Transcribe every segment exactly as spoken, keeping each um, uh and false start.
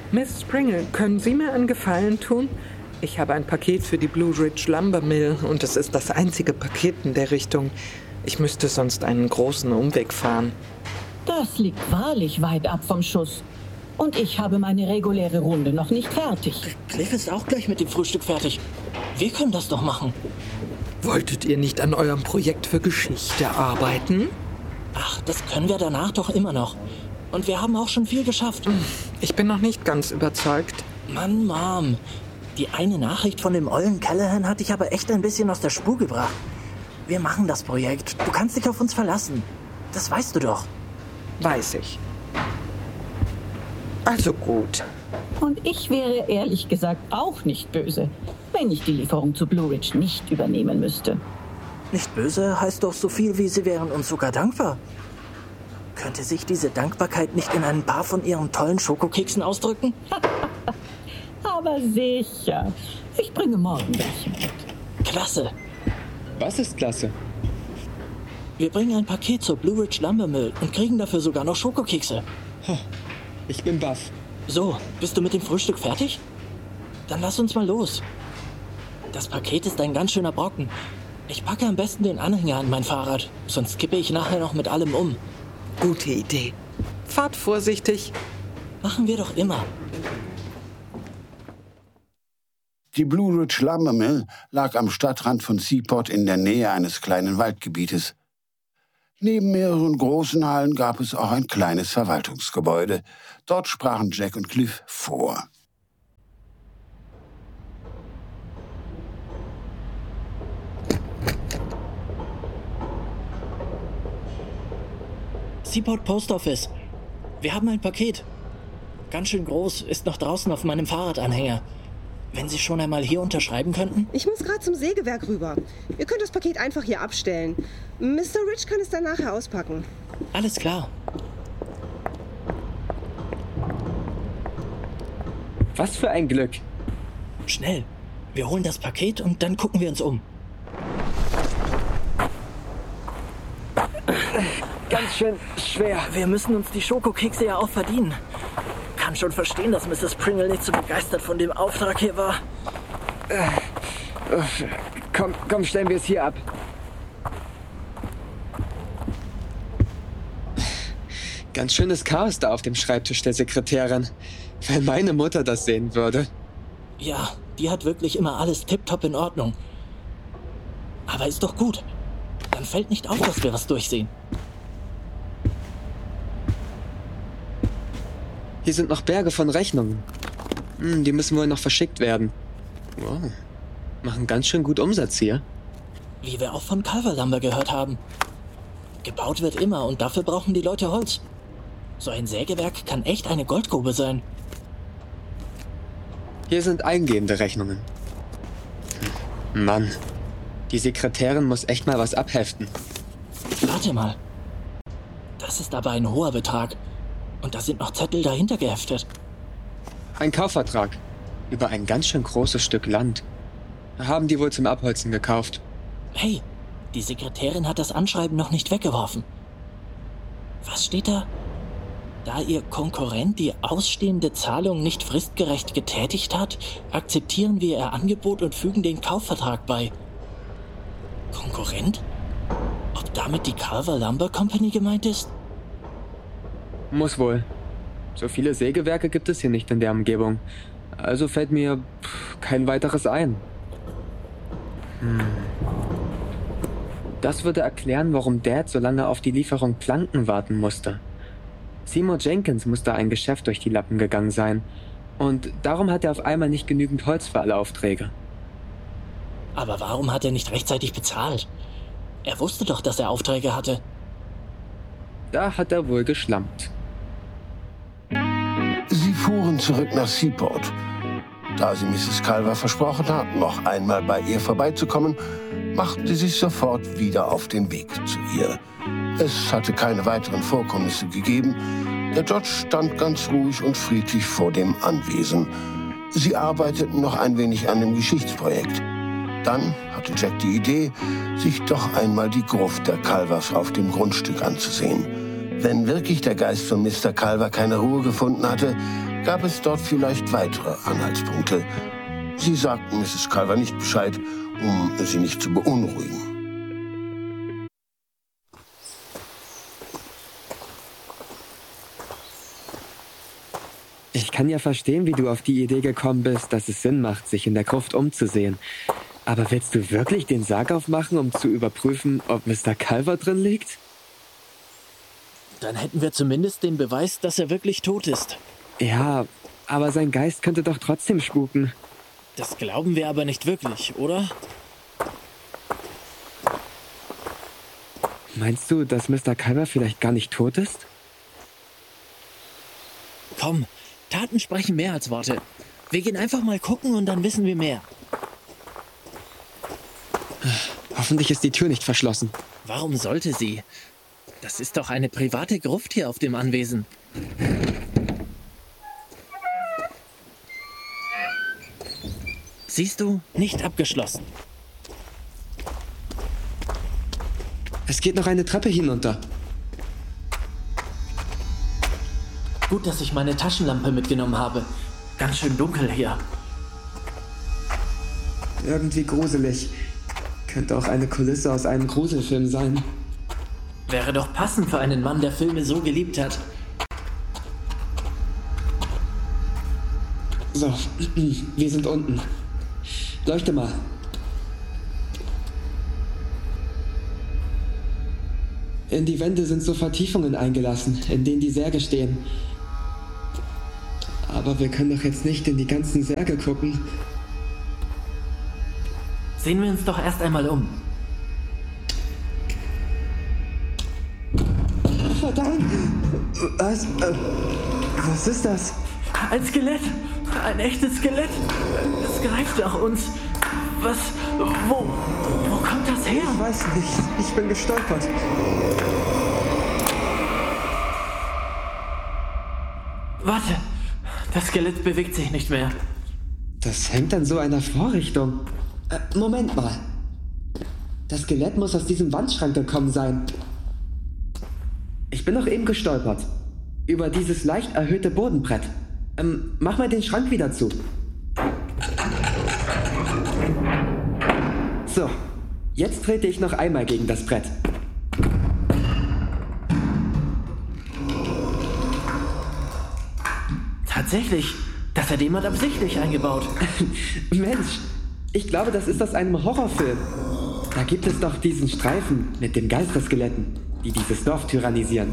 Miss Springle, können Sie mir einen Gefallen tun? Ich habe ein Paket für die Blue Ridge Lumber Mill und es ist das einzige Paket in der Richtung. Ich müsste sonst einen großen Umweg fahren. Das liegt wahrlich weit ab vom Schuss. Und ich habe meine reguläre Runde noch nicht fertig. Cliff ist auch gleich mit dem Frühstück fertig. Wir können das doch machen. Wolltet ihr nicht an eurem Projekt für Geschichte arbeiten? Ach, das können wir danach doch immer noch. Und wir haben auch schon viel geschafft. Ich bin noch nicht ganz überzeugt. Mann, Mom. Die eine Nachricht von dem ollen Callahan hat dich aber echt ein bisschen aus der Spur gebracht. Wir machen das Projekt. Du kannst dich auf uns verlassen. Das weißt du doch. Weiß ich. Also gut. Und ich wäre ehrlich gesagt auch nicht böse, wenn ich die Lieferung zu Blue Ridge nicht übernehmen müsste. Nicht böse heißt doch so viel wie, sie wären uns sogar dankbar. Könnte sich diese Dankbarkeit nicht in ein paar von ihren tollen Schokokeksen ausdrücken? Aber sicher. Ich bringe morgen welche mit. Klasse. Was ist klasse? Wir bringen ein Paket zur Blue Ridge Lumber Mill und kriegen dafür sogar noch Schokokekse. Ich bin baff. So, bist du mit dem Frühstück fertig? Dann lass uns mal los. Das Paket ist ein ganz schöner Brocken. Ich packe am besten den Anhänger an mein Fahrrad, sonst kippe ich nachher noch mit allem um. Gute Idee. Fahrt vorsichtig. Machen wir doch immer. Die Blue Ridge Lumber Mill lag am Stadtrand von Seaport in der Nähe eines kleinen Waldgebietes. Neben mehreren großen Hallen gab es auch ein kleines Verwaltungsgebäude. Dort sprachen Jack und Cliff vor. Seaport Post Office. Wir haben ein Paket. Ganz schön groß, ist noch draußen auf meinem Fahrradanhänger. Wenn Sie schon einmal hier unterschreiben könnten? Ich muss gerade zum Sägewerk rüber. Ihr könnt das Paket einfach hier abstellen. Mister Rich kann es dann nachher auspacken. Alles klar. Was für ein Glück. Schnell. Wir holen das Paket und dann gucken wir uns um. Ganz schön schwer. Wir müssen uns die Schokokekse ja auch verdienen. Ich kann schon verstehen, dass Misses Pringle nicht so begeistert von dem Auftrag hier war. Äh, komm, komm, stellen wir es hier ab. Ganz schönes Chaos da auf dem Schreibtisch der Sekretärin. Wenn meine Mutter das sehen würde. Ja, die hat wirklich immer alles tipptopp in Ordnung. Aber ist doch gut. Dann fällt nicht auf, dass wir was durchsehen. Hier sind noch Berge von Rechnungen. Hm, die müssen wohl noch verschickt werden. Wow. Machen ganz schön gut Umsatz hier. Wie wir auch von Culver Lumber gehört haben. Gebaut wird immer und dafür brauchen die Leute Holz. So ein Sägewerk kann echt eine Goldgrube sein. Hier sind eingehende Rechnungen. Hm. Mann, die Sekretärin muss echt mal was abheften. Warte mal. Das ist aber ein hoher Betrag. Und da sind noch Zettel dahinter geheftet. Ein Kaufvertrag über ein ganz schön großes Stück Land. Haben die wohl zum Abholzen gekauft. Hey, die Sekretärin hat das Anschreiben noch nicht weggeworfen. Was steht da? Da Ihr Konkurrent die ausstehende Zahlung nicht fristgerecht getätigt hat, akzeptieren wir Ihr Angebot und fügen den Kaufvertrag bei. Konkurrent? Ob damit die Culver Lumber Company gemeint ist? Muss wohl. So viele Sägewerke gibt es hier nicht in der Umgebung. Also fällt mir pff, kein weiteres ein. Hm. Das würde erklären, warum Dad so lange auf die Lieferung Planken warten musste. Seymour Jenkins muss da ein Geschäft durch die Lappen gegangen sein. Und darum hat er auf einmal nicht genügend Holz für alle Aufträge. Aber warum hat er nicht rechtzeitig bezahlt? Er wusste doch, dass er Aufträge hatte. Da hat er wohl geschlampt. Sie fuhren zurück nach Seaport. Da sie Misses Culver versprochen hatten, noch einmal bei ihr vorbeizukommen, machten sie sich sofort wieder auf den Weg zu ihr. Es hatte keine weiteren Vorkommnisse gegeben. Der Dodge stand ganz ruhig und friedlich vor dem Anwesen. Sie arbeiteten noch ein wenig an dem Geschichtsprojekt. Dann hatte Jack die Idee, sich doch einmal die Gruft der Culvers auf dem Grundstück anzusehen. Wenn wirklich der Geist von Mister Culver keine Ruhe gefunden hatte, gab es dort vielleicht weitere Anhaltspunkte. Sie sagten Misses Culver nicht Bescheid, um sie nicht zu beunruhigen. Ich kann ja verstehen, wie du auf die Idee gekommen bist, dass es Sinn macht, sich in der Gruft umzusehen. Aber willst du wirklich den Sarg aufmachen, um zu überprüfen, ob Mister Culver drin liegt? Dann hätten wir zumindest den Beweis, dass er wirklich tot ist. Ja, aber sein Geist könnte doch trotzdem spuken. Das glauben wir aber nicht wirklich, oder? Meinst du, dass Mister Culver vielleicht gar nicht tot ist? Komm, Taten sprechen mehr als Worte. Wir gehen einfach mal gucken und dann wissen wir mehr. Hoffentlich ist die Tür nicht verschlossen. Warum sollte sie? Das ist doch eine private Gruft hier auf dem Anwesen. Siehst du, nicht abgeschlossen. Es geht noch eine Treppe hinunter. Gut, dass ich meine Taschenlampe mitgenommen habe. Ganz schön dunkel hier. Irgendwie gruselig. Könnte auch eine Kulisse aus einem Gruselfilm sein. Wäre doch passend für einen Mann, der Filme so geliebt hat. So, wir sind unten. Leuchte mal. In die Wände sind so Vertiefungen eingelassen, in denen die Särge stehen. Aber wir können doch jetzt nicht in die ganzen Särge gucken. Sehen wir uns doch erst einmal um. Verdammt! Was? Äh, was ist das? Ein Skelett! Ein echtes Skelett! Es greift nach uns! Was? Wo? Wo kommt das her? Ich weiß nicht. Ich bin gestolpert. Warte! Das Skelett bewegt sich nicht mehr. Das hängt an so einer Vorrichtung. Äh, Moment mal. Das Skelett muss aus diesem Wandschrank gekommen sein. Ich bin noch eben gestolpert. Über dieses leicht erhöhte Bodenbrett. Ähm, mach mal den Schrank wieder zu. So, jetzt trete ich noch einmal gegen das Brett. Tatsächlich, das hat jemand absichtlich eingebaut. Mensch, ich glaube, das ist aus einem Horrorfilm. Da gibt es doch diesen Streifen mit den Geisterskeletten, die dieses Dorf tyrannisieren.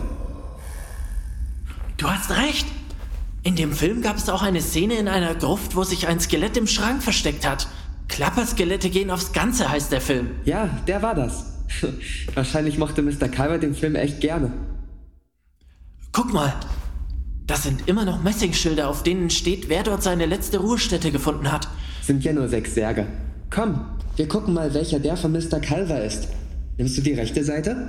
Du hast recht. In dem Film gab es auch eine Szene in einer Gruft, wo sich ein Skelett im Schrank versteckt hat. Klapperskelette gehen aufs Ganze, heißt der Film. Ja, der war das. Wahrscheinlich mochte Mister Culver den Film echt gerne. Guck mal. Das sind immer noch Messingschilder, auf denen steht, wer dort seine letzte Ruhestätte gefunden hat. Sind ja nur sechs Särge. Komm, wir gucken mal, welcher der von Mister Culver ist. Nimmst du die rechte Seite?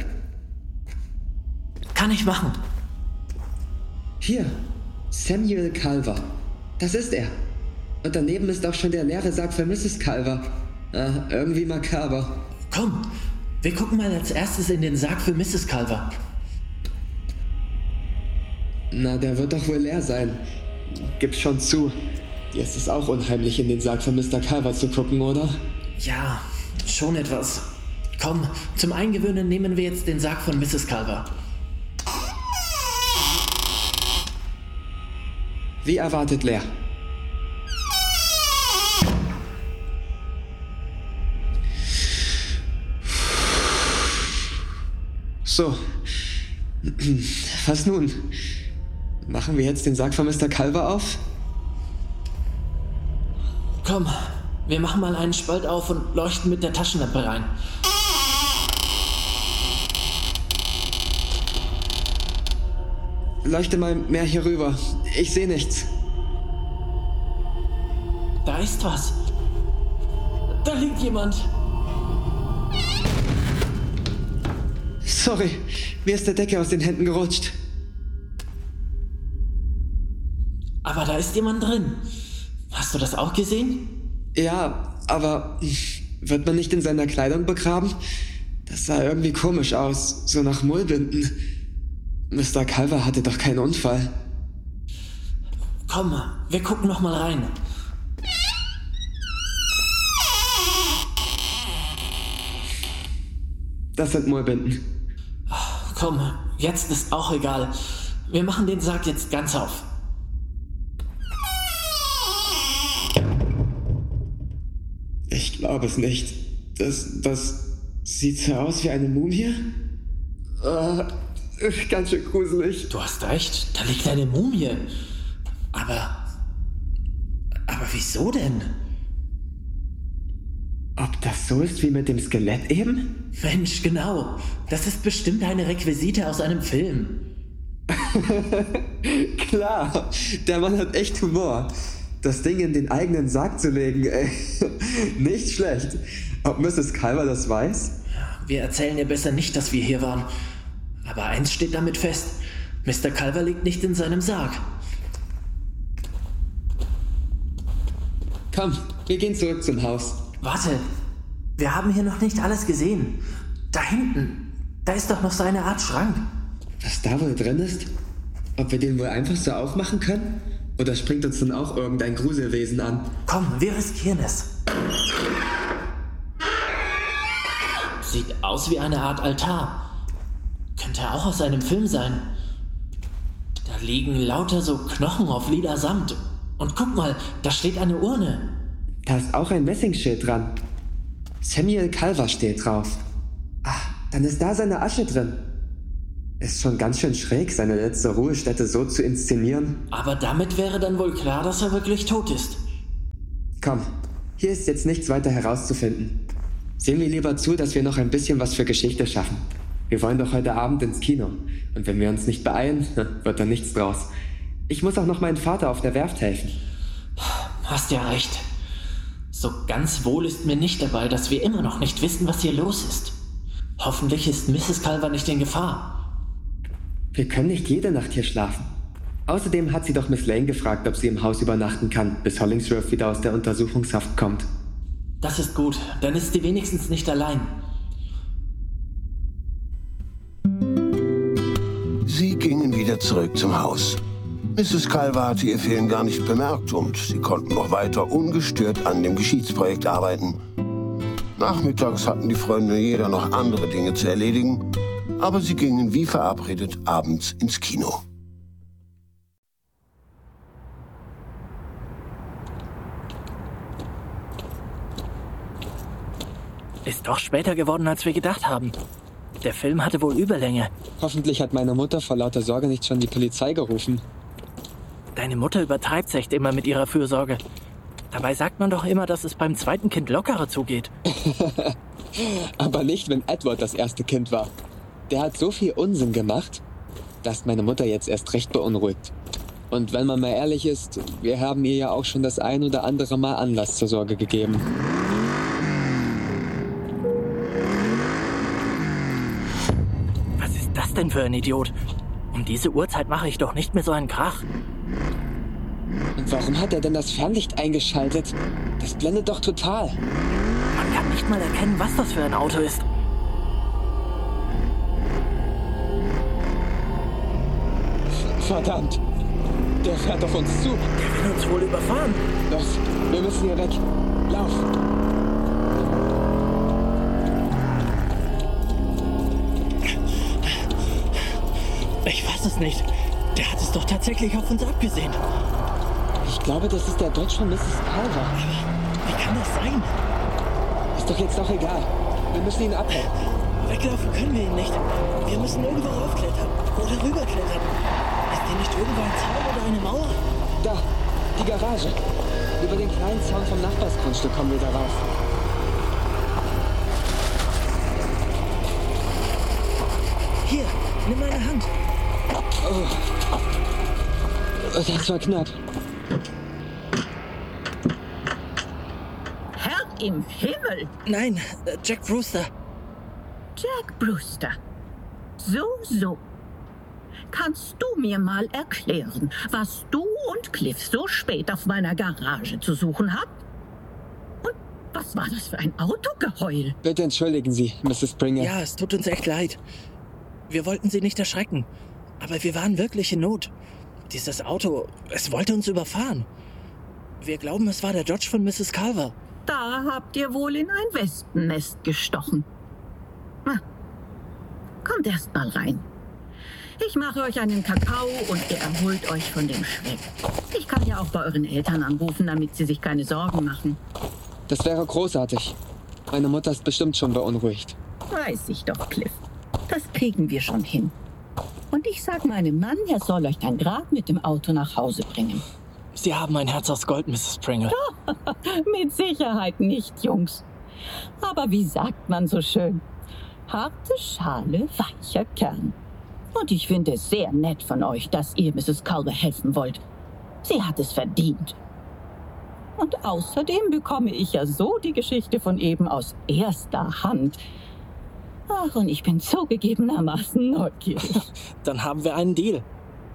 Kann ich machen. Hier, Samuel Culver. Das ist er. Und daneben ist auch schon der leere Sarg für Misses Culver. Ah, irgendwie makaber. Komm, wir gucken mal als erstes in den Sarg für Misses Culver. Na, der wird doch wohl leer sein. Gib's schon zu. Dir ist es auch unheimlich, in den Sarg von Mister Culver zu gucken, oder? Ja, schon etwas. Komm, zum Eingewöhnen nehmen wir jetzt den Sarg von Misses Culver. Wie erwartet leer. So. Was nun? Machen wir jetzt den Sarg von Mister Culver auf? Komm, wir machen mal einen Spalt auf und leuchten mit der Taschenlampe rein. Leuchte mal mehr hier rüber. Ich sehe nichts. Da ist was. Da liegt jemand. Sorry, mir ist der Deckel aus den Händen gerutscht. Aber da ist jemand drin. Hast du das auch gesehen? Ja, aber wird man nicht in seiner Kleidung begraben? Das sah irgendwie komisch aus, so nach Mullbinden. Mister Culver hatte doch keinen Unfall. Komm, wir gucken noch mal rein. Das sind Mullbinden. Komm, jetzt ist auch egal. Wir machen den Sarg jetzt ganz auf. Ich glaube es nicht. Das, das sieht so aus wie eine Mumie? Äh, ganz schön gruselig. Du hast recht, da liegt eine Mumie. Aber... Aber wieso denn? Ob das so ist wie mit dem Skelett eben? Mensch, genau. Das ist bestimmt eine Requisite aus einem Film. Klar, der Mann hat echt Humor. Das Ding in den eigenen Sarg zu legen, ey. Nicht schlecht. Ob Misses Culver das weiß? Wir erzählen ihr besser nicht, dass wir hier waren. Aber eins steht damit fest. Mister Culver liegt nicht in seinem Sarg. Komm, wir gehen zurück zum Haus. Warte, wir haben hier noch nicht alles gesehen. Da hinten, da ist doch noch so eine Art Schrank. Was da wohl drin ist? Ob wir den wohl einfach so aufmachen können? Oder springt uns dann auch irgendein Gruselwesen an? Komm, wir riskieren es. Sieht aus wie eine Art Altar. Könnte auch aus einem Film sein. Da liegen lauter so Knochen auf lila Samt. Und guck mal, da steht eine Urne. Da ist auch ein Messingschild dran. Samuel Culver steht drauf. Ah, dann ist da seine Asche drin. Ist schon ganz schön schräg, seine letzte Ruhestätte so zu inszenieren. Aber damit wäre dann wohl klar, dass er wirklich tot ist. Komm, hier ist jetzt nichts weiter herauszufinden. Sehen wir lieber zu, dass wir noch ein bisschen was für Geschichte schaffen. Wir wollen doch heute Abend ins Kino. Und wenn wir uns nicht beeilen, wird da nichts draus. Ich muss auch noch meinem Vater auf der Werft helfen. Hast ja recht. So ganz wohl ist mir nicht dabei, dass wir immer noch nicht wissen, was hier los ist. Hoffentlich ist Misses Culver nicht in Gefahr. Wir können nicht jede Nacht hier schlafen. Außerdem hat sie doch Miss Lane gefragt, ob sie im Haus übernachten kann, bis Hollingsworth wieder aus der Untersuchungshaft kommt. Das ist gut, dann ist sie wenigstens nicht allein. Sie gingen wieder zurück zum Haus. Misses Culver hatte ihr Fehlen gar nicht bemerkt und sie konnten noch weiter ungestört an dem Geschichtsprojekt arbeiten. Nachmittags hatten die Freunde jeder noch andere Dinge zu erledigen, aber sie gingen wie verabredet abends ins Kino. Ist doch später geworden, als wir gedacht haben. Der Film hatte wohl Überlänge. Hoffentlich hat meine Mutter vor lauter Sorge nicht schon die Polizei gerufen. Deine Mutter übertreibt es echt immer mit ihrer Fürsorge. Dabei sagt man doch immer, dass es beim zweiten Kind lockerer zugeht. Aber nicht, wenn Edward das erste Kind war. Der hat so viel Unsinn gemacht, dass meine Mutter jetzt erst recht beunruhigt. Und wenn man mal ehrlich ist, wir haben ihr ja auch schon das ein oder andere Mal Anlass zur Sorge gegeben. Was ist das denn für ein Idiot? Um diese Uhrzeit mache ich doch nicht mehr so einen Krach. Und warum hat er denn das Fernlicht eingeschaltet? Das blendet doch total. Man kann nicht mal erkennen, was das für ein Auto ist. Verdammt! Der fährt auf uns zu. Der will uns wohl überfahren. Los, wir müssen hier weg. Lauf! Ich weiß es nicht. Der hat es doch tatsächlich auf uns abgesehen. Ich glaube, das ist der Dodge von Misses Culver. Aber wie kann das sein? Ist doch jetzt auch egal. Wir müssen ihn abhalten. Weglaufen können wir ihn nicht. Wir müssen irgendwo raufklettern oder rüberklettern. Ist hier nicht irgendwo ein Zaun oder eine Mauer? Da, die Garage. Über den kleinen Zaun vom Nachbarsgrundstück kommen wir da rauf. Hier, nimm meine Hand. Oh. Das war knapp. Herr im Himmel! Nein, äh, Jack Brewster. Jack Brewster. So, so. Kannst du mir mal erklären, was du und Cliff so spät auf meiner Garage zu suchen habt? Und was war das für ein Autogeheul? Bitte entschuldigen Sie, Misses Springer. Ja, es tut uns echt leid. Wir wollten Sie nicht erschrecken, aber wir waren wirklich in Not. Dieses Auto, es wollte uns überfahren. Wir glauben, es war der Dodge von Misses Culver. Da habt ihr wohl in ein Wespennest gestochen. Na, kommt erst mal rein. Ich mache euch einen Kakao und ihr erholt euch von dem Schreck. Ich kann ja auch bei euren Eltern anrufen, damit sie sich keine Sorgen machen. Das wäre großartig. Meine Mutter ist bestimmt schon beunruhigt. Weiß ich doch, Cliff. Das kriegen wir schon hin. Und ich sag meinem Mann, er soll euch dann gerade mit dem Auto nach Hause bringen. Sie haben ein Herz aus Gold, Misses Pringle. Mit Sicherheit nicht, Jungs. Aber wie sagt man so schön? Harte Schale, weicher Kern. Und ich finde es sehr nett von euch, dass ihr Misses Culver helfen wollt. Sie hat es verdient. Und außerdem bekomme ich ja so die Geschichte von eben aus erster Hand. Ach, und ich bin zugegebenermaßen neugierig. Dann haben wir einen Deal.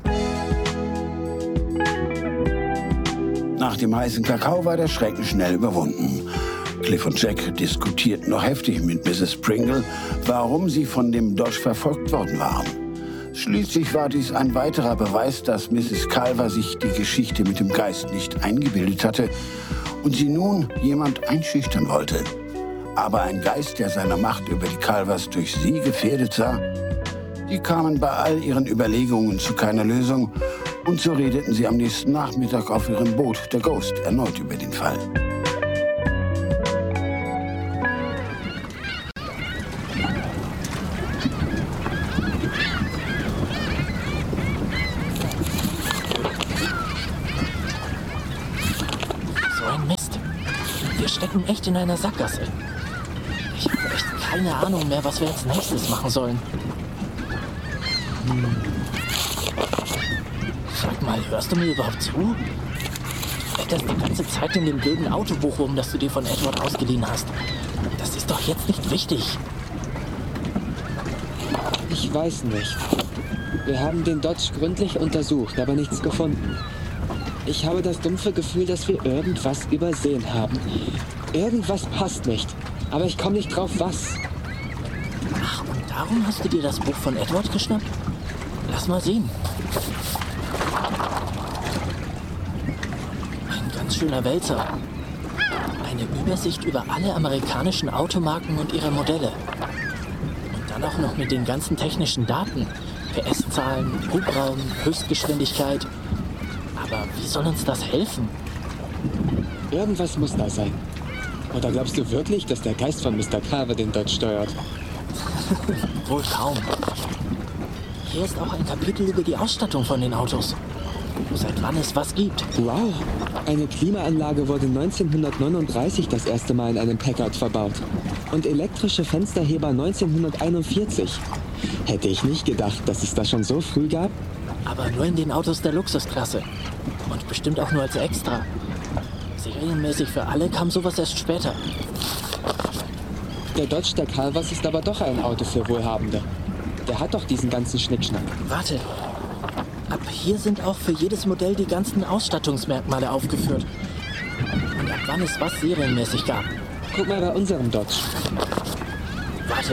Nach dem heißen Kakao war der Schrecken schnell überwunden. Cliff und Jack diskutierten noch heftig mit Misses Pringle, warum sie von dem Dodge verfolgt worden waren. Schließlich war dies ein weiterer Beweis, dass Misses Culver sich die Geschichte mit dem Geist nicht eingebildet hatte und sie nun jemand einschüchtern wollte. Aber ein Geist, der seine Macht über die Culvers durch sie gefährdet sah. Die kamen bei all ihren Überlegungen zu keiner Lösung und so redeten sie am nächsten Nachmittag auf ihrem Boot, der Ghost, erneut über den Fall. So ein Mist. Wir stecken echt in einer Sackgasse. Ich habe echt keine Ahnung mehr, was wir als nächstes machen sollen. Hm. Sag mal, hörst du mir überhaupt zu? Du blätterst die ganze Zeit in dem blöden Autobuch rum, das du dir von Edward ausgeliehen hast. Das ist doch jetzt nicht wichtig. Ich weiß nicht. Wir haben den Dodge gründlich untersucht, aber nichts gefunden. Ich habe das dumpfe Gefühl, dass wir irgendwas übersehen haben. Irgendwas passt nicht. Aber ich komme nicht drauf, was. Ach, und darum hast du dir das Buch von Edward geschnappt? Lass mal sehen. Ein ganz schöner Wälzer. Eine Übersicht über alle amerikanischen Automarken und ihre Modelle. Und dann auch noch mit den ganzen technischen Daten. P S-Zahlen, Hubraum, Höchstgeschwindigkeit. Aber wie soll uns das helfen? Irgendwas muss da sein. Oder glaubst du wirklich, dass der Geist von Mister Culver den Dodge steuert? Wohl kaum. Hier ist auch ein Kapitel über die Ausstattung von den Autos. Seit wann es was gibt. Wow, eine Klimaanlage wurde neunzehnhundertneununddreißig das erste Mal in einem Packard verbaut. Und elektrische Fensterheber neunzehnhunderteinundvierzig. Hätte ich nicht gedacht, dass es das schon so früh gab. Aber nur in den Autos der Luxusklasse. Und bestimmt auch nur als Extra. Serienmäßig für alle kam sowas erst später. Der Dodge der Culvers ist aber doch ein Auto für Wohlhabende. Der hat doch diesen ganzen Schnickschnack. Warte. Ab hier sind auch für jedes Modell die ganzen Ausstattungsmerkmale aufgeführt. Und ab wann es was serienmäßig gab. Guck mal bei unserem Dodge. Warte.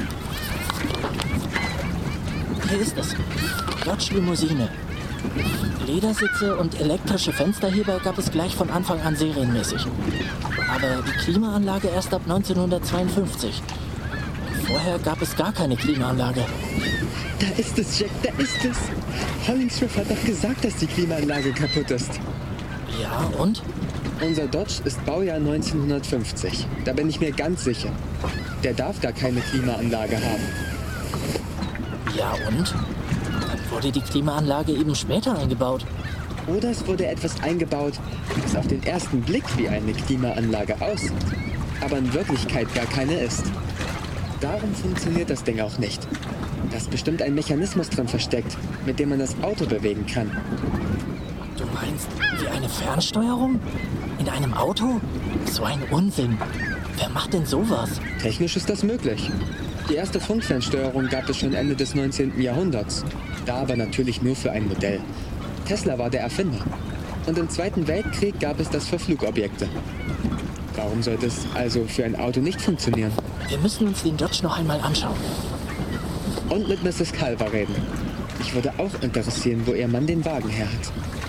Hier ist es. Dodge Limousine. Ledersitze und elektrische Fensterheber gab es gleich von Anfang an serienmäßig. Aber die Klimaanlage erst ab neunzehnhundertzweiundfünfzig. Und vorher gab es gar keine Klimaanlage. Da ist es, Jack, da ist es. Hollingsworth hat doch gesagt, dass die Klimaanlage kaputt ist. Ja, und? Unser Dodge ist Baujahr neunzehnhundertfünfzig. Da bin ich mir ganz sicher. Der darf gar keine Klimaanlage haben. Ja, und? Dann wurde die Klimaanlage eben später eingebaut. Oder es wurde etwas eingebaut, das auf den ersten Blick wie eine Klimaanlage aussieht, aber in Wirklichkeit gar keine ist. Darum funktioniert das Ding auch nicht. Da ist bestimmt ein Mechanismus drin versteckt, mit dem man das Auto bewegen kann. Du meinst, wie eine Fernsteuerung? In einem Auto? So ein Unsinn. Wer macht denn sowas? Technisch ist das möglich. Die erste Funkfernsteuerung gab es schon Ende des neunzehnten Jahrhunderts. Da aber natürlich nur für ein Modell. Tesla war der Erfinder. Und im Zweiten Weltkrieg gab es das für Flugobjekte. Warum sollte es also für ein Auto nicht funktionieren? Wir müssen uns den Dodge noch einmal anschauen. Und mit Misses Culver reden. Mich würde auch interessieren, wo ihr Mann den Wagen her hat.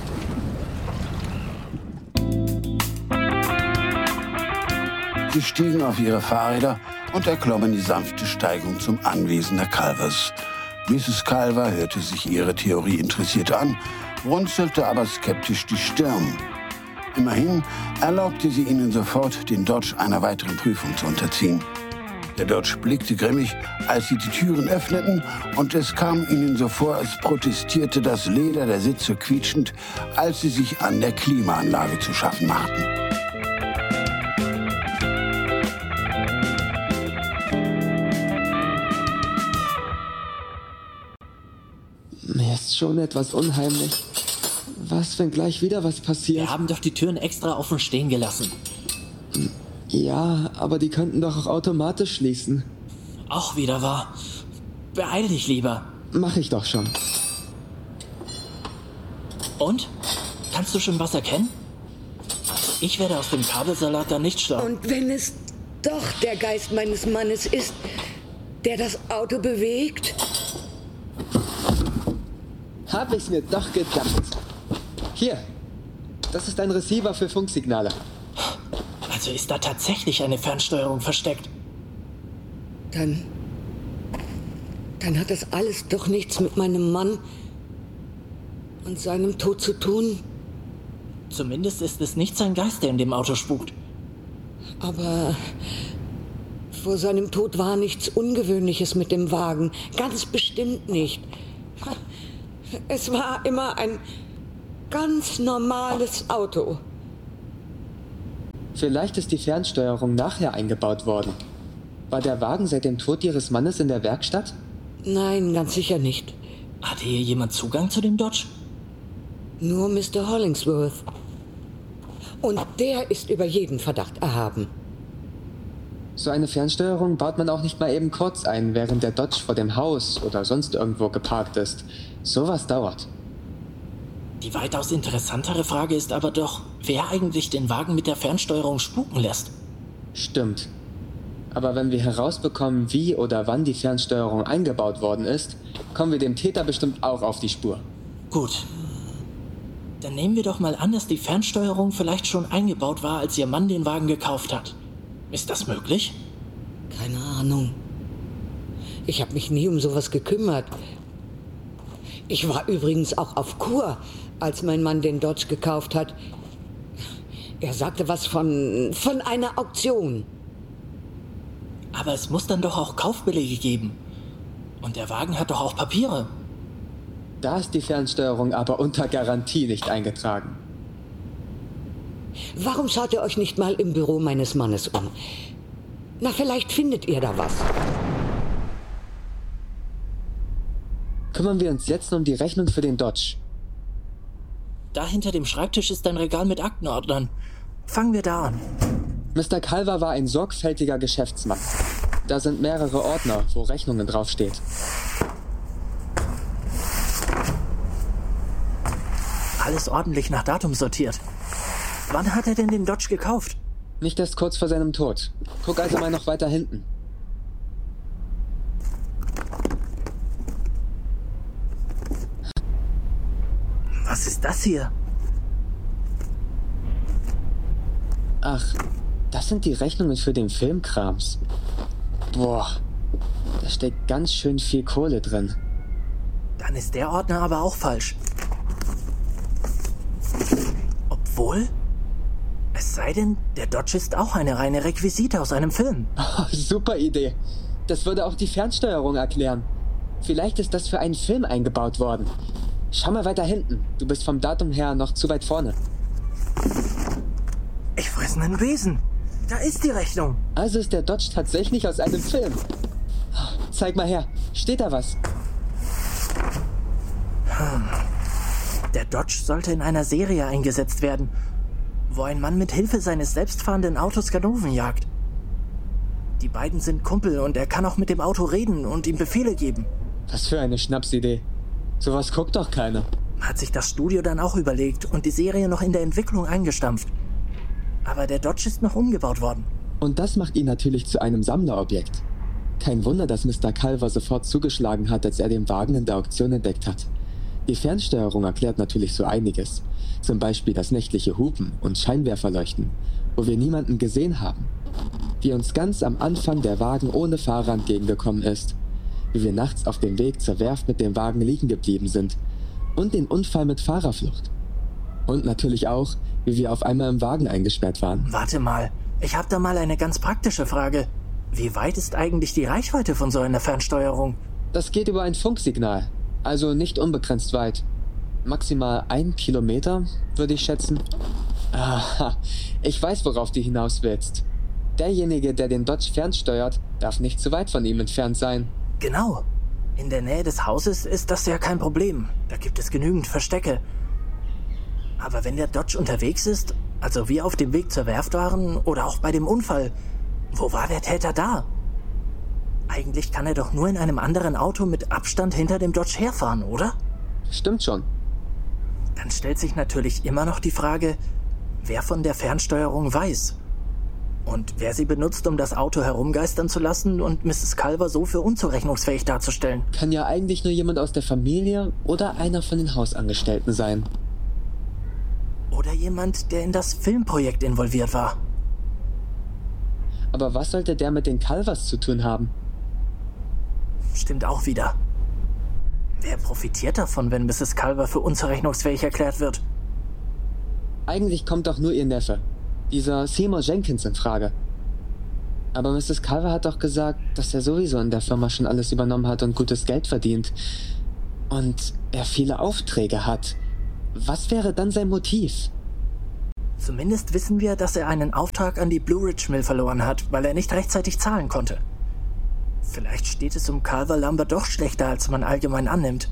Sie stiegen auf ihre Fahrräder und erklommen die sanfte Steigung zum Anwesen der Culvers. Misses Culver hörte sich ihre Theorie interessiert an, runzelte aber skeptisch die Stirn. Immerhin erlaubte sie ihnen sofort, den Dodge einer weiteren Prüfung zu unterziehen. Der Dodge blickte grimmig, als sie die Türen öffneten, und es kam ihnen so vor, als protestierte das Leder der Sitze quietschend, als sie sich an der Klimaanlage zu schaffen machten. Mir ist schon etwas unheimlich. Was, wenn gleich wieder was passiert? Wir haben doch die Türen extra offen stehen gelassen. Ja, aber die könnten doch auch automatisch schließen. Auch wieder wahr. Beeil dich lieber. Mach ich doch schon. Und? Kannst du schon was erkennen? Also ich werde aus dem Kabelsalat da nicht schlau. Und wenn es doch der Geist meines Mannes ist, der das Auto bewegt? Hab ich's mir doch gedacht. Hier, das ist ein Receiver für Funksignale. Also ist da tatsächlich eine Fernsteuerung versteckt. Dann... Dann hat das alles doch nichts mit meinem Mann und seinem Tod zu tun. Zumindest ist es nicht sein Geist, der in dem Auto spukt. Aber vor seinem Tod war nichts Ungewöhnliches mit dem Wagen. Ganz bestimmt nicht. Es war immer ein ganz normales Auto. Vielleicht ist die Fernsteuerung nachher eingebaut worden. War der Wagen seit dem Tod Ihres Mannes in der Werkstatt? Nein, ganz sicher nicht. Hatte hier jemand Zugang zu dem Dodge? Nur Mister Hollingsworth. Und der ist über jeden Verdacht erhaben. So eine Fernsteuerung baut man auch nicht mal eben kurz ein, während der Dodge vor dem Haus oder sonst irgendwo geparkt ist. Sowas dauert. Die weitaus interessantere Frage ist aber doch, wer eigentlich den Wagen mit der Fernsteuerung spuken lässt. Stimmt. Aber wenn wir herausbekommen, wie oder wann die Fernsteuerung eingebaut worden ist, kommen wir dem Täter bestimmt auch auf die Spur. Gut. Dann nehmen wir doch mal an, dass die Fernsteuerung vielleicht schon eingebaut war, als Ihr Mann den Wagen gekauft hat. Ist das möglich? Keine Ahnung. Ich habe mich nie um sowas gekümmert. Ich war übrigens auch auf Kur, als mein Mann den Dodge gekauft hat. Er sagte was von, von einer Auktion. Aber es muss dann doch auch Kaufbelege geben. Und der Wagen hat doch auch Papiere. Da ist die Fernsteuerung aber unter Garantie nicht eingetragen. Warum schaut ihr euch nicht mal im Büro meines Mannes um? Na, vielleicht findet ihr da was. Kümmern wir uns jetzt um die Rechnung für den Dodge. Da hinter dem Schreibtisch ist ein Regal mit Aktenordnern. Fangen wir da an. Mister Culver war ein sorgfältiger Geschäftsmann. Da sind mehrere Ordner, wo Rechnungen draufsteht. Alles ordentlich nach Datum sortiert. Wann hat er denn den Dodge gekauft? Nicht erst kurz vor seinem Tod. Guck also mal noch weiter hinten. Was ist das hier? Ach, das sind die Rechnungen für den Filmkrams. Boah, da steckt ganz schön viel Kohle drin. Dann ist der Ordner aber auch falsch. Obwohl, es sei denn, der Dodge ist auch eine reine Requisite aus einem Film. Oh, super Idee. Das würde auch die Fernsteuerung erklären. Vielleicht ist das für einen Film eingebaut worden. Schau mal weiter hinten. Du bist vom Datum her noch zu weit vorne. Ich fress einen Besen. Da ist die Rechnung. Also ist der Dodge tatsächlich aus einem Film. Oh, zeig mal her. Steht da was? Hm. Der Dodge sollte in einer Serie eingesetzt werden, wo ein Mann mit Hilfe seines selbstfahrenden Autos Ganoven jagt. Die beiden sind Kumpel und er kann auch mit dem Auto reden und ihm Befehle geben. Was für eine Schnapsidee. Sowas guckt doch keiner. Hat sich das Studio dann auch überlegt und die Serie noch in der Entwicklung eingestampft. Aber der Dodge ist noch umgebaut worden. Und das macht ihn natürlich zu einem Sammlerobjekt. Kein Wunder, dass Mister Culver sofort zugeschlagen hat, als er den Wagen in der Auktion entdeckt hat. Die Fernsteuerung erklärt natürlich so einiges. Zum Beispiel das nächtliche Hupen und Scheinwerferleuchten, wo wir niemanden gesehen haben. Wie uns ganz am Anfang der Wagen ohne Fahrer entgegengekommen ist. Wie wir nachts auf dem Weg zur Werft mit dem Wagen liegen geblieben sind. Und den Unfall mit Fahrerflucht. Und natürlich auch, wie wir auf einmal im Wagen eingesperrt waren. Warte mal, ich habe da mal eine ganz praktische Frage. Wie weit ist eigentlich die Reichweite von so einer Fernsteuerung? Das geht über ein Funksignal, also nicht unbegrenzt weit. Maximal ein Kilometer, würde ich schätzen. Aha, ich weiß, worauf du hinaus willst. Derjenige, der den Dodge fernsteuert, darf nicht zu weit von ihm entfernt sein. Genau. In der Nähe des Hauses ist das ja kein Problem. Da gibt es genügend Verstecke. Aber wenn der Dodge unterwegs ist, also wir auf dem Weg zur Werft waren oder auch bei dem Unfall, wo war der Täter da? Eigentlich kann er doch nur in einem anderen Auto mit Abstand hinter dem Dodge herfahren, oder? Stimmt schon. Dann stellt sich natürlich immer noch die Frage, wer von der Fernsteuerung weiß. Und wer sie benutzt, um das Auto herumgeistern zu lassen und Misses Culver so für unzurechnungsfähig darzustellen. Kann ja eigentlich nur jemand aus der Familie oder einer von den Hausangestellten sein. Oder jemand, der in das Filmprojekt involviert war. Aber was sollte der mit den Culvers zu tun haben? Stimmt auch wieder. Wer profitiert davon, wenn Misses Culver für unzurechnungsfähig erklärt wird? Eigentlich kommt doch nur ihr Neffe, dieser Seymour Jenkins, in Frage. Aber Misses Culver hat doch gesagt, dass er sowieso in der Firma schon alles übernommen hat und gutes Geld verdient. Und er viele Aufträge hat. Was wäre dann sein Motiv? Zumindest wissen wir, dass er einen Auftrag an die Blue Ridge Mill verloren hat, weil er nicht rechtzeitig zahlen konnte. Vielleicht steht es um Culver Lumber doch schlechter, als man allgemein annimmt.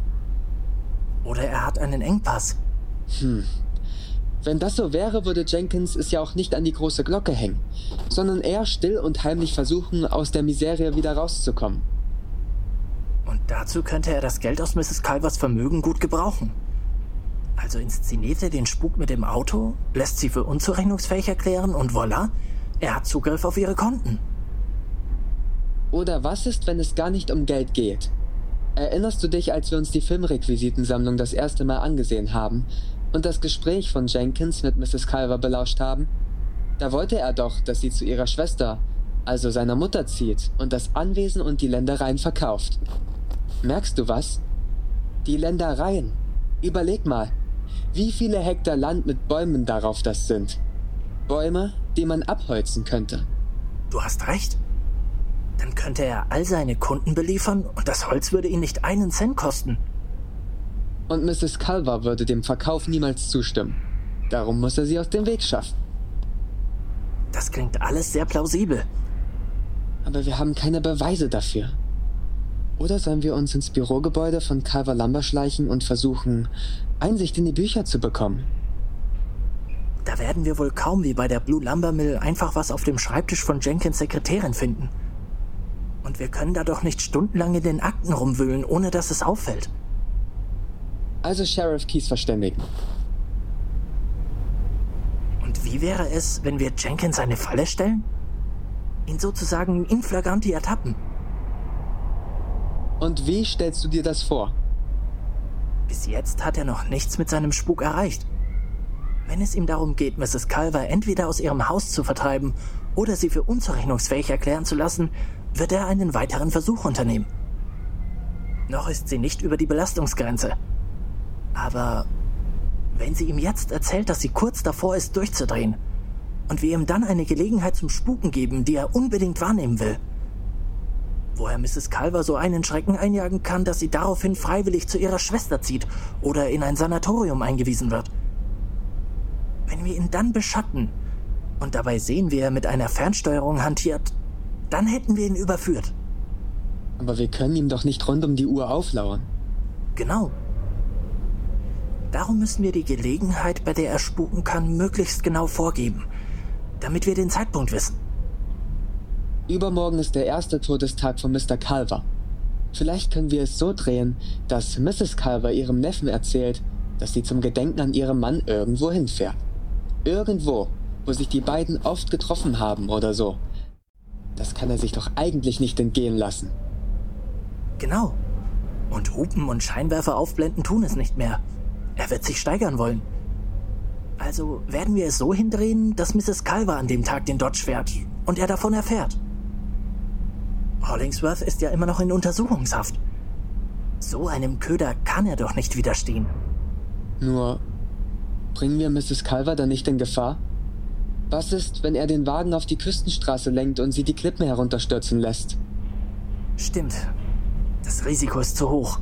Oder er hat einen Engpass. Hm. Wenn das so wäre, würde Jenkins es ja auch nicht an die große Glocke hängen, sondern eher still und heimlich versuchen, aus der Miserie wieder rauszukommen. Und dazu könnte er das Geld aus Misses Culvers Vermögen gut gebrauchen. Also inszeniert er den Spuk mit dem Auto, lässt sie für unzurechnungsfähig erklären und voilà, er hat Zugriff auf ihre Konten. Oder was ist, wenn es gar nicht um Geld geht? Erinnerst du dich, als wir uns die Filmrequisitensammlung das erste Mal angesehen haben und das Gespräch von Jenkins mit Misses Culver belauscht haben? Da wollte er doch, dass sie zu ihrer Schwester, also seiner Mutter, zieht und das Anwesen und die Ländereien verkauft. Merkst du was? Die Ländereien. Überleg mal, wie viele Hektar Land mit Bäumen darauf das sind. Bäume, die man abholzen könnte. Du hast recht. Dann könnte er all seine Kunden beliefern und das Holz würde ihn nicht einen Cent kosten. Und Misses Culver würde dem Verkauf niemals zustimmen. Darum muss er sie aus dem Weg schaffen. Das klingt alles sehr plausibel. Aber wir haben keine Beweise dafür. Oder sollen wir uns ins Bürogebäude von Culver Lumber schleichen und versuchen, Einsicht in die Bücher zu bekommen? Da werden wir wohl kaum wie bei der Blue Lumber Mill einfach was auf dem Schreibtisch von Jenkins Sekretärin finden. Und wir können da doch nicht stundenlang in den Akten rumwühlen, ohne dass es auffällt. Also Sheriff Keyes verständigen. Und wie wäre es, wenn wir Jenkins eine Falle stellen? Ihn sozusagen in flagranti ertappen. Und wie stellst du dir das vor? Bis jetzt hat er noch nichts mit seinem Spuk erreicht. Wenn es ihm darum geht, Misses Culver entweder aus ihrem Haus zu vertreiben oder sie für unzurechnungsfähig erklären zu lassen, wird er einen weiteren Versuch unternehmen. Noch ist sie nicht über die Belastungsgrenze. Aber wenn sie ihm jetzt erzählt, dass sie kurz davor ist, durchzudrehen, und wir ihm dann eine Gelegenheit zum Spuken geben, die er unbedingt wahrnehmen will, wo er Misses Culver so einen Schrecken einjagen kann, dass sie daraufhin freiwillig zu ihrer Schwester zieht oder in ein Sanatorium eingewiesen wird. Wenn wir ihn dann beschatten und dabei sehen, wie er mit einer Fernsteuerung hantiert, dann hätten wir ihn überführt. Aber wir können ihm doch nicht rund um die Uhr auflauern. Genau. Darum müssen wir die Gelegenheit, bei der er spuken kann, möglichst genau vorgeben, damit wir den Zeitpunkt wissen. Übermorgen ist der erste Todestag von Mister Culver. Vielleicht können wir es so drehen, dass Misses Culver ihrem Neffen erzählt, dass sie zum Gedenken an ihren Mann irgendwo hinfährt. Irgendwo, wo sich die beiden oft getroffen haben oder so. Das kann er sich doch eigentlich nicht entgehen lassen. Genau. Und Hupen und Scheinwerfer aufblenden tun es nicht mehr. Er wird sich steigern wollen. Also werden wir es so hindrehen, dass Misses Culver an dem Tag den Dodge fährt und er davon erfährt. Hollingsworth ist ja immer noch in Untersuchungshaft. So einem Köder kann er doch nicht widerstehen. Nur, bringen wir Misses Culver dann nicht in Gefahr? Was ist, wenn er den Wagen auf die Küstenstraße lenkt und sie die Klippen herunterstürzen lässt? Stimmt. Das Risiko ist zu hoch.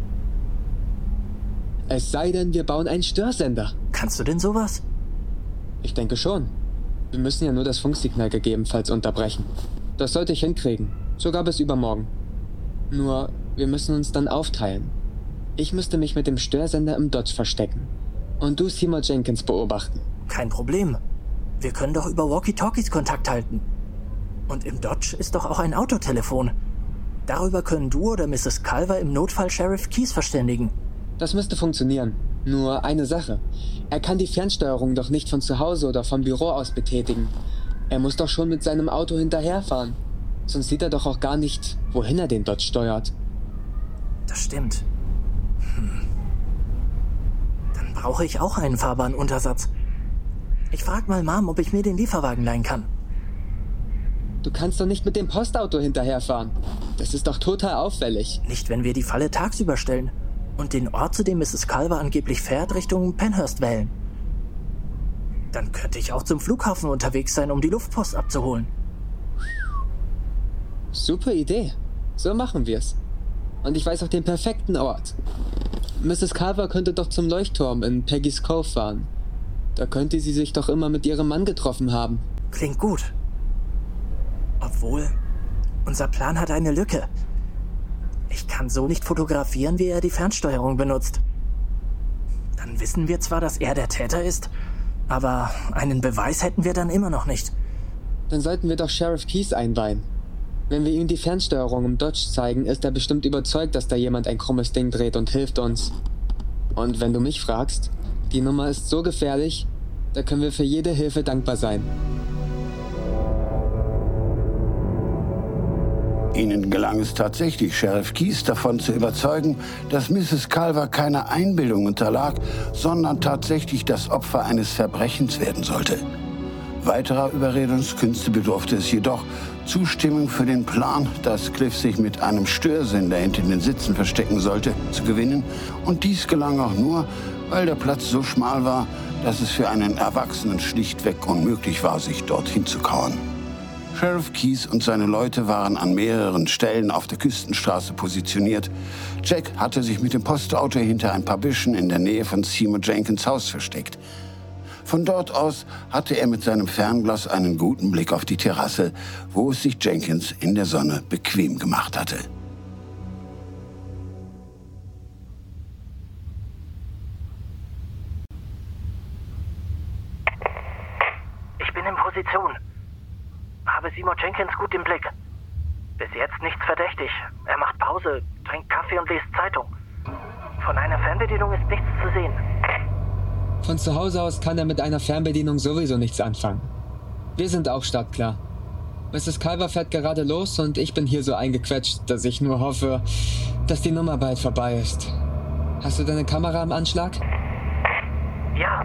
Es sei denn, wir bauen einen Störsender. Kannst du denn sowas? Ich denke schon. Wir müssen ja nur das Funksignal gegebenenfalls unterbrechen. Das sollte ich hinkriegen. Sogar bis übermorgen. Nur, wir müssen uns dann aufteilen. Ich müsste mich mit dem Störsender im Dodge verstecken. Und du Seymour Jenkins beobachten. Kein Problem. Wir können doch über Walkie-Talkies Kontakt halten. Und im Dodge ist doch auch ein Autotelefon. Darüber können du oder Misses Culver im Notfall Sheriff Keyes verständigen. Das müsste funktionieren. Nur eine Sache. Er kann die Fernsteuerung doch nicht von zu Hause oder vom Büro aus betätigen. Er muss doch schon mit seinem Auto hinterherfahren. Sonst sieht er doch auch gar nicht, wohin er den Dodge steuert. Das stimmt. Hm. Dann brauche ich auch einen fahrbaren Untersatz. Ich frag mal Mom, ob ich mir den Lieferwagen leihen kann. Du kannst doch nicht mit dem Postauto hinterherfahren. Das ist doch total auffällig. Nicht, wenn wir die Falle tagsüber stellen und den Ort, zu dem Misses Culver angeblich fährt, Richtung Penhurst wählen. Dann könnte ich auch zum Flughafen unterwegs sein, um die Luftpost abzuholen. Super Idee. So machen wir's. Und ich weiß auch den perfekten Ort. Misses Culver könnte doch zum Leuchtturm in Peggy's Cove fahren. Da könnte sie sich doch immer mit ihrem Mann getroffen haben. Klingt gut. Obwohl, unser Plan hat eine Lücke. Ich kann so nicht fotografieren, wie er die Fernsteuerung benutzt. Dann wissen wir zwar, dass er der Täter ist, aber einen Beweis hätten wir dann immer noch nicht. Dann sollten wir doch Sheriff Keyes einweihen. Wenn wir ihm die Fernsteuerung im Dodge zeigen, ist er bestimmt überzeugt, dass da jemand ein krummes Ding dreht und hilft uns. Und wenn du mich fragst, die Nummer ist so gefährlich, da können wir für jede Hilfe dankbar sein. Ihnen gelang es tatsächlich, Sheriff Keyes davon zu überzeugen, dass Misses Culver keine Einbildung unterlag, sondern tatsächlich das Opfer eines Verbrechens werden sollte. Weiterer Überredungskünste bedurfte es jedoch, Zustimmung für den Plan, dass Cliff sich mit einem Störsender hinter den Sitzen verstecken sollte, zu gewinnen. Und dies gelang auch nur, weil der Platz so schmal war, dass es für einen Erwachsenen schlichtweg unmöglich war, sich dorthin zu kauern. Sheriff Keyes und seine Leute waren an mehreren Stellen auf der Küstenstraße positioniert. Jack hatte sich mit dem Postauto hinter ein paar Büschen in der Nähe von Seymour Jenkins' Haus versteckt. Von dort aus hatte er mit seinem Fernglas einen guten Blick auf die Terrasse, wo es sich Jenkins in der Sonne bequem gemacht hatte. Ich bin in Position. Habe Seymour Jenkins gut im Blick. Bis jetzt nichts verdächtig. Er macht Pause, trinkt Kaffee und liest Zeitung. Von einer Fernbedienung ist nichts zu sehen. Von zu Hause aus kann er mit einer Fernbedienung sowieso nichts anfangen. Wir sind auch startklar. Misses Culver fährt gerade los und ich bin hier so eingequetscht, dass ich nur hoffe, dass die Nummer bald vorbei ist. Hast du deine Kamera im Anschlag? Ja.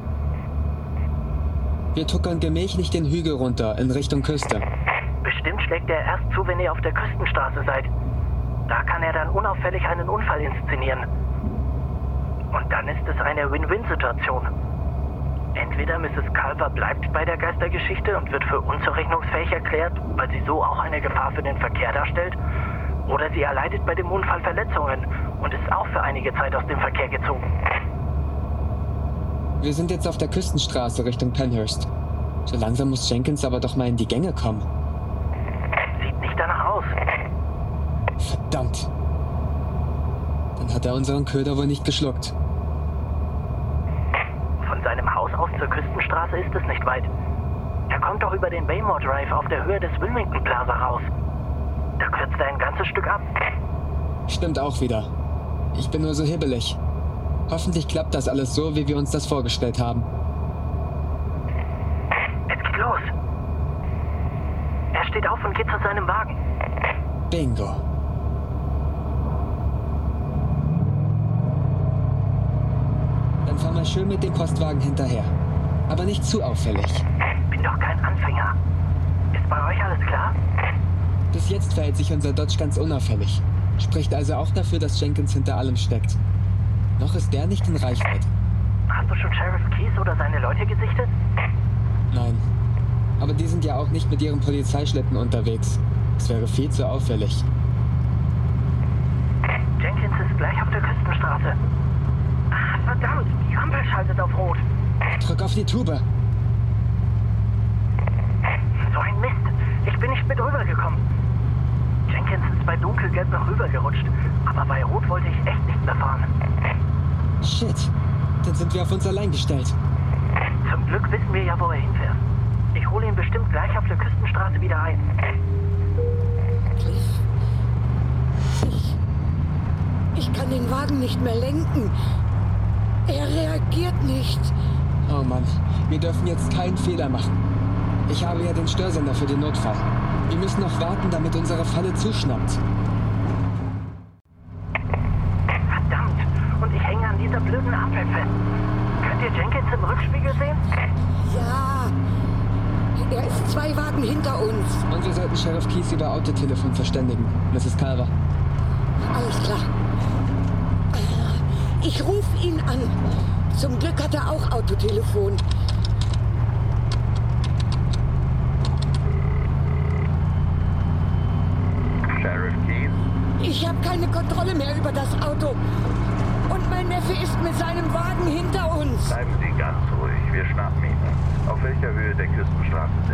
Wir tuckern gemächlich den Hügel runter in Richtung Küste. Bestimmt schlägt er erst zu, wenn ihr auf der Küstenstraße seid. Da kann er dann unauffällig einen Unfall inszenieren. Und dann ist es eine Win-Win-Situation. Entweder Misses Culver bleibt bei der Geistergeschichte und wird für unzurechnungsfähig erklärt, weil sie so auch eine Gefahr für den Verkehr darstellt, oder sie erleidet bei dem Unfall Verletzungen und ist auch für einige Zeit aus dem Verkehr gezogen. Wir sind jetzt auf der Küstenstraße Richtung Penhurst. So langsam muss Jenkins aber doch mal in die Gänge kommen. Sieht nicht danach aus. Verdammt. Dann hat er unseren Köder wohl nicht geschluckt. Von seinem Haus aus zur Küstenstraße ist es nicht weit. Er kommt doch über den Baymore Drive auf der Höhe des Wilmington Plaza raus. Da kürzt er ein ganzes Stück ab. Stimmt auch wieder. Ich bin nur so hibbelig. Hoffentlich klappt das alles so, wie wir uns das vorgestellt haben. Es geht los. Er steht auf und geht zu seinem Wagen. Bingo. Dann fahr mal schön mit dem Postwagen hinterher. Aber nicht zu auffällig. Bin doch kein Anfänger. Ist bei euch alles klar? Bis jetzt verhält sich unser Dodge ganz unauffällig. Spricht also auch dafür, dass Jenkins hinter allem steckt. Noch ist der nicht in Reichweite. Hast du schon Sheriff Keys oder seine Leute gesichtet? Nein. Aber die sind ja auch nicht mit ihrem Polizeischlitten unterwegs. Es wäre viel zu auffällig. Jenkins ist gleich auf der Küstenstraße. Ah, verdammt, die Ampel schaltet auf Rot. Drück auf die Tube. So ein Mist. Ich bin nicht mit rübergekommen. Jenkins ist bei Dunkelgelb noch rübergerutscht. Aber bei Rot wollte ich echt nicht mehr fahren. Shit. Dann sind wir auf uns allein gestellt. Zum Glück wissen wir ja, wo er hinfährt. Ich hole ihn bestimmt gleich auf der Küstenstraße wieder ein. Ich, ich kann den Wagen nicht mehr lenken. Er reagiert nicht. Oh Mann, wir dürfen jetzt keinen Fehler machen. Ich habe ja den Störsender für den Notfall. Wir müssen noch warten, damit unsere Falle zuschnappt. Verdammt, und ich hänge an dieser blöden Ampel fest. Könnt ihr Jenkins im Rückspiegel sehen? Ja, er ist zwei Wagen hinter uns. Und wir sollten Sheriff Keys über Autotelefon verständigen, Misses Carver. Alles klar. Ich rufe ihn an. Zum Glück hat er auch Autotelefon. Sheriff Keys? Ich habe keine Kontrolle mehr über das Auto. Und mein Neffe ist mit seinem Wagen hinter uns. Bleiben Sie ganz ruhig, wir schnappen ihn. Auf welcher Höhe der Küstenstraße sind